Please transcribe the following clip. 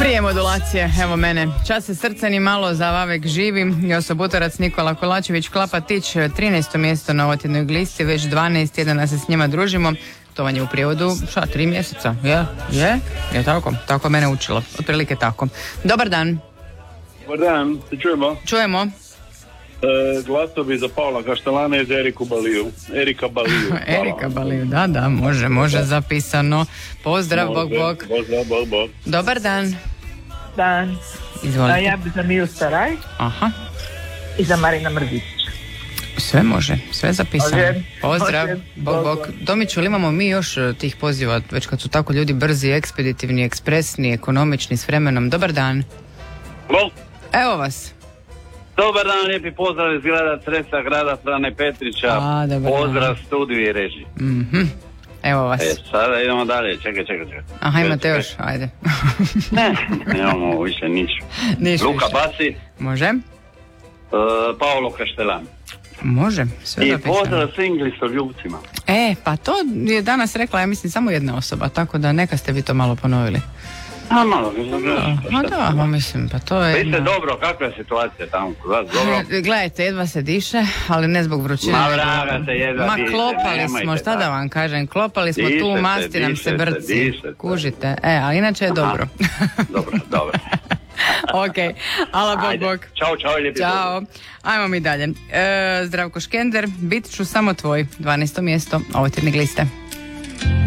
Prije modulacije, evo mene. Čas se srce ni malo za Vavek živi. Joso Butorac, Nikola Kolačević, Klapa Tić, 13. mjesto na otjednoj listi, već 12 tjedana se s njima družimo. To vam je u prijevodu, 3 mjeseca? Je tako? Tako mene učilo, otprilike tako. Dobar dan. Dobar dan, se čujemo? Čujemo. Glasovi za Paula Kaštelana i za Erika Baliju. Erika Baliju, da, može zapisano. Pozdrav, bog. Pozdrav, bog. Dobar dan. Dan. Izvolite. Ja bi za Miju Staraj. Aha. I za Marina Mrdića. Sve može, sve zapisano. Pozdrav, Može. bog. Domiću, li imamo mi još tih poziva, već kad su tako ljudi brzi, ekspeditivni, ekspresni, ekonomični, s vremenom. Dobar dan. Bol. Evo vas. Dobar dan, lijepi pozdrav iz grada Cresa, grada Frane Petrića. Dobar pozdrav dan. studiju i režiji. Evo vas. Sada idemo dalje, čekaj. Aha, imate još, ajde. Ne, nemamo više niš. Luka Basi. Može. Paolo Kaštelan. Može, sve I zapisano. pozdrav svim glistoljubcima. Pa to je danas rekla, ja mislim, samo jedna osoba, tako da neka ste vi to malo ponovili. Malo, Mislim, pa to je... Vi ste dobro, kakva je situacija tamo kod vas, dobro? Gledajte, jedva se diše, ali ne zbog vrućine. Ma vraga se jedva diše, klopali nemojte smo, šta tako. da vam kažem, klopali smo Diše tu, se, masti nam se diše se, brci. diše se. Kužite, ali inače je dobro. Dobro. Ok, ala Ajde. bog. Ćao, lijepi Ćao. Ajmo mi dalje. Zdravko Škender, bit ću samo tvoj, 12. mjesto, ovo tjednik liste.